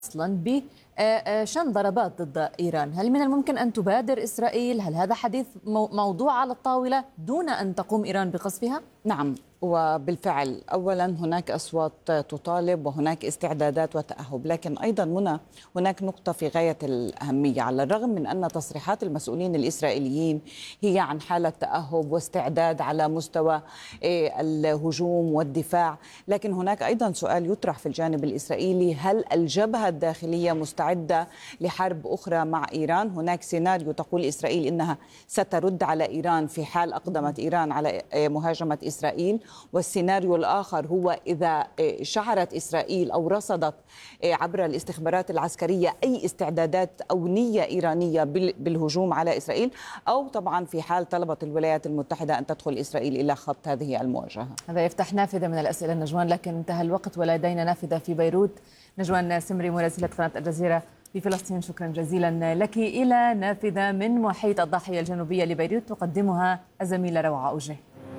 أصلا بشن ضربات ضد إيران. هل من الممكن أن تبادر إسرائيل؟ هل هذا حديث موضوع على الطاولة دون أن تقوم إيران بقصفها؟ نعم، وبالفعل أولا هناك أصوات تطالب وهناك استعدادات وتأهب، لكن أيضا هناك نقطة في غاية الأهمية. على الرغم من أن تصريحات المسؤولين الإسرائيليين هي عن حالة تأهب واستعداد على مستوى الهجوم والدفاع، لكن هناك أيضا سؤال يطرح في الجانب الإسرائيلي: هل الجبهة الداخلية مستعدة لحرب أخرى مع إيران؟ هناك سيناريو تقول إسرائيل إنها سترد على إيران في حال أقدمت إيران على مهاجمة إسرائيل، والسيناريو الآخر هو إذا شعرت إسرائيل أو رصدت عبر الاستخبارات العسكرية أي استعدادات أو نية إيرانية بالهجوم على إسرائيل، أو طبعا في حال طلبت الولايات المتحدة أن تدخل إسرائيل إلى خط هذه المواجهة. هذا يفتح نافذة من الأسئلة نجوان، لكن انتهى الوقت ولدينا نافذة في بيروت. نجوان سمري مراسلة قناة الجزيرة في فلسطين، شكرا جزيلا لك. إلى نافذة من محيط الضاحية الجنوبية لبيروت تقدمها الزميلة روعة أوجه.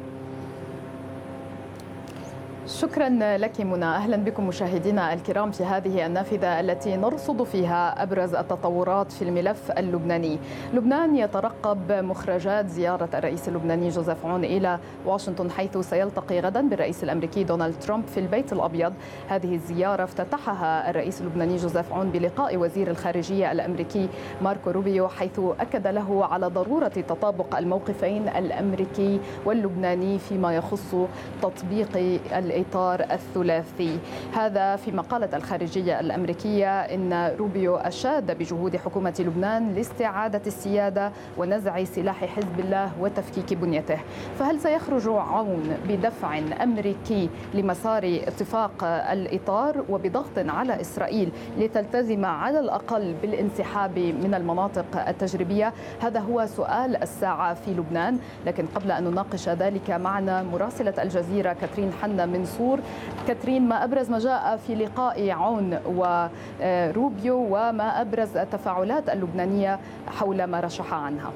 شكرا لك منى. أهلا بكم مشاهدينا الكرام في هذه النافذة التي نرصد فيها أبرز التطورات في الملف اللبناني. لبنان يترقب مخرجات زيارة الرئيس اللبناني جوزيف عون إلى واشنطن، حيث سيلتقي غدا بالرئيس الأمريكي دونالد ترامب في البيت الأبيض. هذه الزيارة افتتحها الرئيس اللبناني جوزيف عون بلقاء وزير الخارجية الأمريكي ماركو روبيو، حيث أكد له على ضرورة تطابق الموقفين الأمريكي واللبناني فيما يخص تطبيق الإطار الثلاثي. هذا فيما قالت الخارجية الأمريكية إن روبيو أشاد بجهود حكومة لبنان لاستعادة السيادة ونزع سلاح حزب الله وتفكيك بنيته. فهل سيخرج عون بدفع أمريكي لمسار اتفاق الإطار وبضغط على إسرائيل لتلتزم على الأقل بالانسحاب من المناطق التجريبية؟ هذا هو سؤال الساعة في لبنان. لكن قبل أن نناقش ذلك معنا مراسلة الجزيرة كاترين حنا من صور. كاترين، ما أبرز ما جاء في لقاء عون وروبيو وما أبرز التفاعلات اللبنانية حول ما رشح عنها؟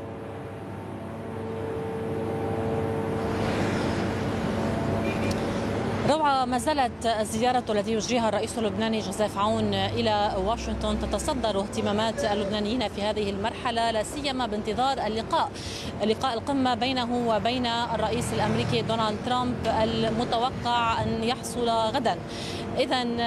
روعة، ما زالت الزيارة التي يجريها الرئيس اللبناني جوزيف عون إلى واشنطن تتصدر اهتمامات اللبنانيين في هذه المرحلة، لا سيما بانتظار لقاء القمة بينه وبين الرئيس الأمريكي دونالد ترامب المتوقع أن يحصل غدا. إذن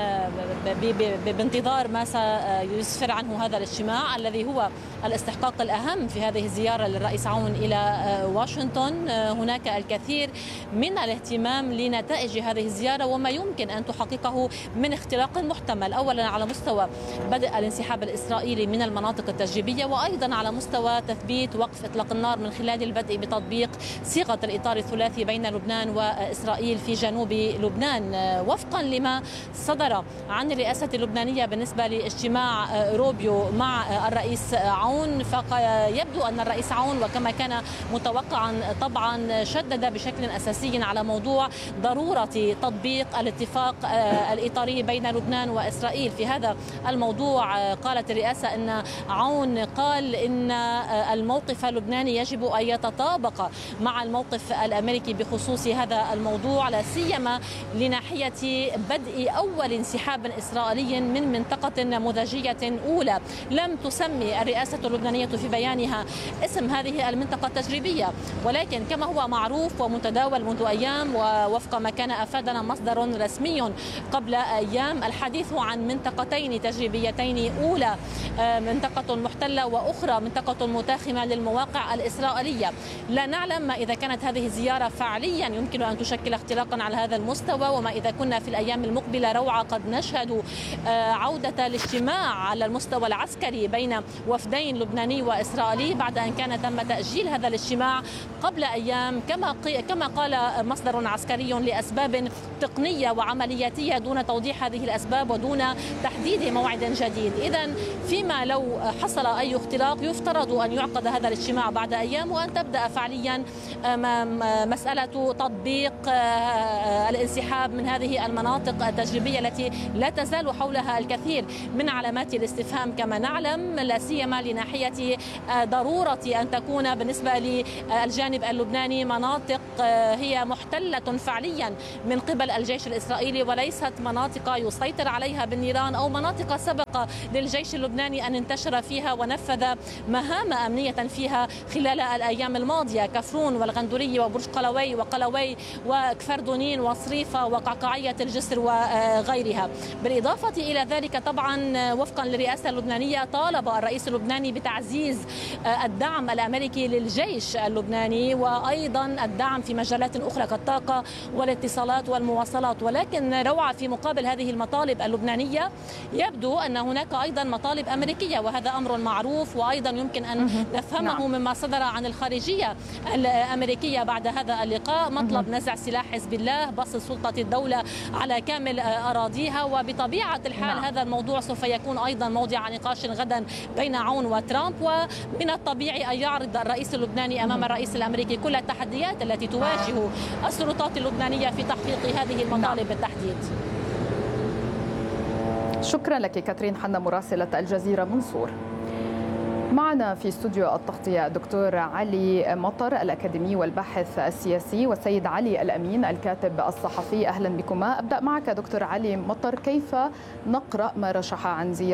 بانتظار ما سيسفر عنه هذا الاجتماع الذي هو الاستحقاق الأهم في هذه الزيارة للرئيس عون إلى واشنطن، هناك الكثير من الاهتمام لنتائج هذه الزيارة وما يمكن أن تحققه من اختراق محتمل، أولا على مستوى بدء الانسحاب الإسرائيلي من المناطق التجريبية، وأيضا على مستوى تثبيت وقف إطلاق النار من خلال البدء بتطبيق صيغة الإطار الثلاثي بين لبنان وإسرائيل في جنوب لبنان، وفقا لما صدر عن الرئاسة اللبنانية بالنسبة لاجتماع روبيو مع الرئيس عون. فيبدو أن الرئيس عون وكما كان متوقعا طبعا شدد بشكل أساسي على موضوع ضرورة تطبيق الاتفاق الإطاري بين لبنان وإسرائيل. في هذا الموضوع قالت الرئاسة أن عون قال إن الموقف اللبناني يجب أن يتطابق مع الموقف الأمريكي بخصوص هذا الموضوع، لا سيما لناحية بدء أول انسحاب إسرائيلي من منطقة نموذجية أولى. لم تسمي الرئاسة اللبنانية في بيانها اسم هذه المنطقة التجريبية، ولكن كما هو معروف ومتداول منذ أيام ووفق ما كان أفادنا مصدر رسمي قبل أيام، الحديث عن منطقتين تجريبيتين، أولى منطقة محتلة وأخرى منطقة متاخمة للمواقع الإسرائيلية. لا نعلم ما إذا كانت هذه الزيارة فعليا يمكن أن تشكل اختراقا على هذا المستوى، وما إذا كنا في الأيام المقبلة روعة قد نشهد عودة الاجتماع على المستوى العسكري بين وفدين لبناني وإسرائيلي بعد أن كان تم تأجيل هذا الاجتماع قبل أيام كما قال مصدر عسكري لأسباب تقنية وعملياتية دون توضيح هذه الأسباب ودون تحديد موعد جديد. إذن فيما لو حصل أي اختراق يفترض أن يعقد هذا الاجتماع بعد أيام وأن تبدأ فعليا مسألة تطبيق الانسحاب من هذه المناطق المناطق التجريبية التي لا تزال حولها الكثير من علامات الاستفهام كما نعلم، لا سيما لناحية ضرورة أن تكون بالنسبة للجانب اللبناني مناطق هي محتلة فعليا من قبل الجيش الإسرائيلي وليست مناطق يسيطر عليها بالنيران أو مناطق سبق للجيش اللبناني أن انتشر فيها ونفذ مهام أمنية فيها خلال الأيام الماضية، كفرون والغندورية وبرج قلوي وكفر دونين وصريفة وقعقاعية الجسر وغيرها. بالإضافة إلى ذلك طبعا وفقا للرئاسة اللبنانية طالب الرئيس اللبناني بتعزيز الدعم الأمريكي للجيش اللبناني وأيضا الدعم في مجالات أخرى كالطاقة والاتصالات والمواصلات، ولكن روعة في مقابل هذه المطالب اللبنانية يبدو أن هناك أيضا مطالب أمريكية، وهذا أمر معروف وأيضا يمكن أن نفهمه مما صدر عن الخارجية الأمريكية بعد هذا اللقاء، مطلب نزع سلاح حزب الله، بسط سلطة الدولة على كامل أراضيها. وبطبيعة الحال هذا الموضوع سوف يكون أيضا موضع نقاش غدا بين عون وترامب، ومن الطبيعي أن يعرض الرئيس اللبناني أمام الرئيس الأمريكي كل التحديات التي تواجه السلطات اللبنانية في تحقيق هذه المطالب بالتحديد. شكرا لك كاترين حنا مراسلة الجزيرة منصور. معنا في استوديو التغطية دكتور علي مطر الأكاديمي والباحث السياسي، والسيد علي الأمين الكاتب الصحفي. أهلا بكما. أبدأ معك دكتور علي مطر، كيف نقرأ ما رشح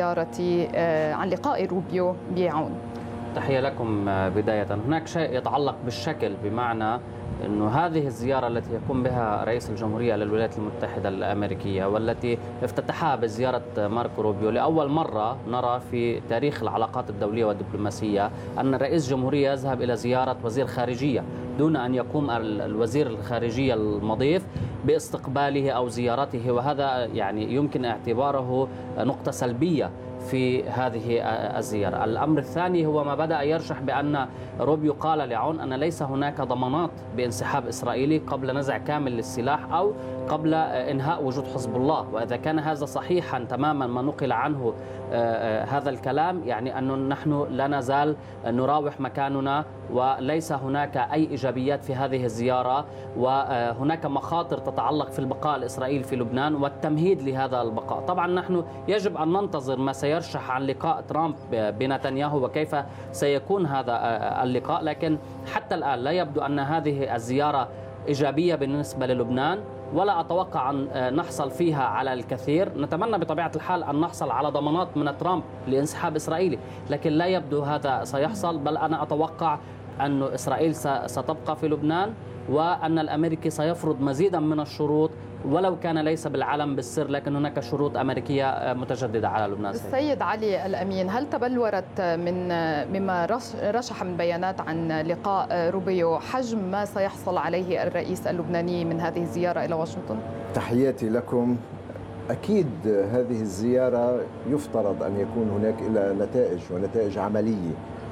عن لقاء روبيو بعون؟ تحية لكم. بداية هناك شيء يتعلق بالشكل، بمعنى أنه هذه الزيارة التي يقوم بها رئيس الجمهورية للولايات المتحدة الأمريكية والتي افتتحها بزيارة ماركو روبيو، لأول مرة نرى في تاريخ العلاقات الدولية والدبلوماسية أن رئيس الجمهورية يذهب إلى زيارة وزير خارجية دون أن يقوم الوزير الخارجية المضيف باستقباله أو زيارته، وهذا يعني يمكن اعتباره نقطة سلبية في هذه الزيارة. الأمر الثاني هو ما بدأ يرشح بأن روبيو قال لعون أن ليس هناك ضمانات بانسحاب إسرائيلي قبل نزع كامل للسلاح أو قبل إنهاء وجود حزب الله، وإذا كان هذا صحيحا تماما ما نقل عنه هذا الكلام، يعني أن نحن لا نزال نراوح مكاننا وليس هناك أي إيجابيات في هذه الزيارة، وهناك مخاطر تتعلق في البقاء الإسرائيلي في لبنان والتمهيد لهذا البقاء. طبعا نحن يجب أن ننتظر ما سيرشح عن لقاء ترامب بنتنياهو وكيف سيكون هذا اللقاء، لكن حتى الآن لا يبدو أن هذه الزيارة إيجابية بالنسبة للبنان، ولا أتوقع أن نحصل فيها على الكثير. نتمنى بطبيعة الحال أن نحصل على ضمانات من ترامب لانسحاب إسرائيلي، لكن لا يبدو هذا سيحصل، بل أنا أتوقع أن إسرائيل ستبقى في لبنان وأن الأمريكي سيفرض مزيدا من الشروط، ولو كان ليس بالعلم بالسر، لكن هناك شروط أمريكية متجددة على لبنان. السيد علي الأمين، هل تبلورت مما رشح من بيانات عن لقاء روبيو حجم ما سيحصل عليه الرئيس اللبناني من هذه الزيارة إلى واشنطن؟ تحياتي لكم. أكيد هذه الزيارة يفترض أن يكون هناك إلى نتائج عملية،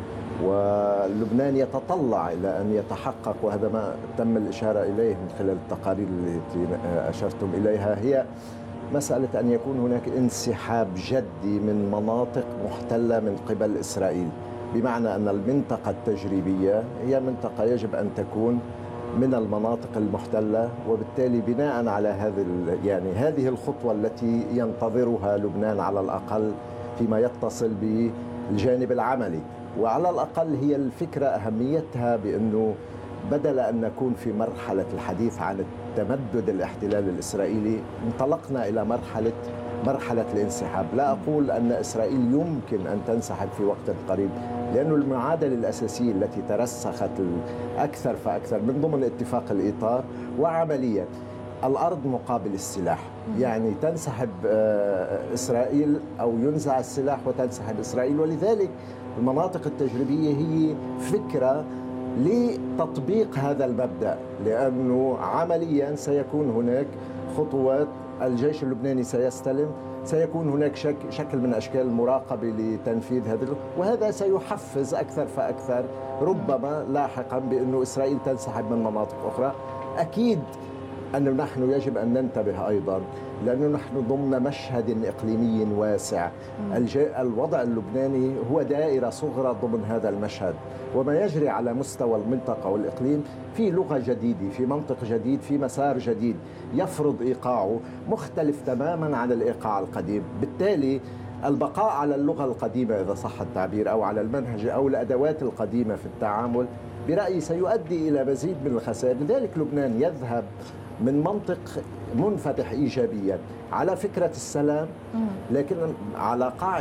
ولبنان يتطلع إلى أن يتحقق، وهذا ما تم الإشارة إليه من خلال التقارير التي أشرتم إليها، هي مسألة أن يكون هناك انسحاب جدي من مناطق محتلة من قبل إسرائيل، بمعنى أن المنطقة التجريبية هي منطقة يجب أن تكون من المناطق المحتلة، وبالتالي بناء على هذه الخطوة التي ينتظرها لبنان على الأقل فيما يتصل بالجانب العملي، وعلى الأقل هي الفكرة أهميتها بأنه بدل أن نكون في مرحلة الحديث عن تمدد الاحتلال الإسرائيلي، انطلقنا إلى مرحلة الانسحاب. لا أقول أن إسرائيل يمكن أن تنسحب في وقت قريب، لأن المعادلة الأساسية التي ترسخت أكثر فأكثر من ضمن اتفاق الإطار وعملية الأرض مقابل السلاح، يعني تنسحب إسرائيل أو ينزع السلاح وتنسحب إسرائيل. ولذلك المناطق التجريبية هي فكرة لتطبيق هذا المبدأ، لأنه عمليا سيكون هناك خطوات، الجيش اللبناني سيستلم، سيكون هناك شكل من أشكال المراقبة لتنفيذ هذا، وهذا سيحفز أكثر فأكثر ربما لاحقا بأنه إسرائيل تنسحب من مناطق أخرى. أكيد أنه نحن يجب أن ننتبه أيضا، لأنه نحن ضمن مشهد إقليمي واسع. الوضع اللبناني هو دائرة صغرى ضمن هذا المشهد، وما يجري على مستوى المنطقة والإقليم في لغة جديدة، في منطق جديد، في مسار جديد يفرض إيقاعه مختلف تماما عن الإيقاع القديم. بالتالي البقاء على اللغة القديمة إذا صح التعبير أو على المنهج أو الأدوات القديمة في التعامل برأيي سيؤدي إلى مزيد من الخسائر. لذلك لبنان يذهب من منطق منفتح إيجابيا على فكرة السلام، لكن على قاعدة